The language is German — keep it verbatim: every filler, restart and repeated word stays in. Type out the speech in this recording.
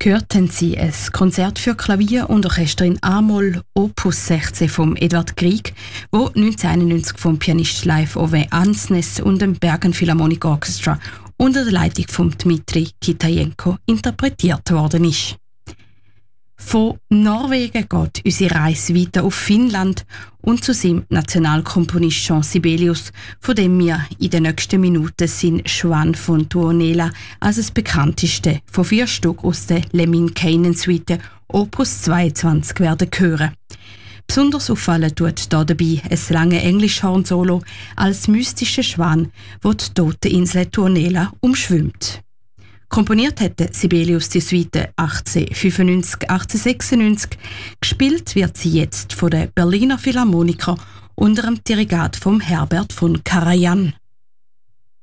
Gehört haben Sie ein Konzert für Klavier und Orchester in A-Moll, Opus sechzehn von Edward Grieg, wo neunzehnhunderteinundneunzig vom Pianist Leif Ove Ansnes und dem Bergen Philharmonic Orchestra unter der Leitung von Dmitri Kitajenko interpretiert worden ist. Von Norwegen geht unsere Reise weiter auf Finnland und zu seinem Nationalkomponist Jean Sibelius, von dem wir in den nächsten Minuten sein Schwan von Tuonela als das bekannteste von vier Stück aus der Lemminkäinen-Suite Opus zweiundzwanzig werden hören. Besonders auffallen tut da dabei ein langes Englischhorn-Solo als mystischer Schwan, wo die Toteninsel Tuonela umschwimmt. Komponiert hätte Sibelius die Suite achtzehnhundertfünfundneunzig achtzehnhundertsechsundneunzig. Gespielt wird sie jetzt von den Berliner Philharmoniker unter dem Dirigat von Herbert von Karajan.